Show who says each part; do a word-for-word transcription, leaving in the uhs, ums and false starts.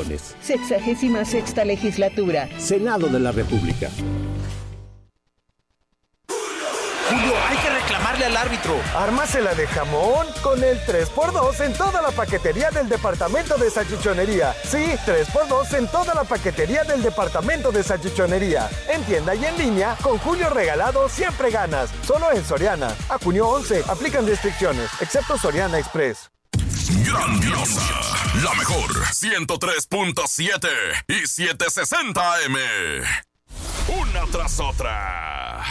Speaker 1: elecciones.
Speaker 2: Sexagésima sexta legislatura.
Speaker 1: Senado de la República.
Speaker 3: Julio, hay que reclamarle al árbitro.
Speaker 4: Ármasela de jamón con el tres por dos en toda la paquetería del departamento de salchichonería. Sí, tres por dos en toda la paquetería del departamento de salchichonería. En tienda y en línea, con Julio regalado siempre ganas. Solo en Soriana. A junio once, aplican restricciones, excepto Soriana Express.
Speaker 5: Grandiosa, la mejor ciento tres punto siete y setecientos sesenta A M. Una tras otra.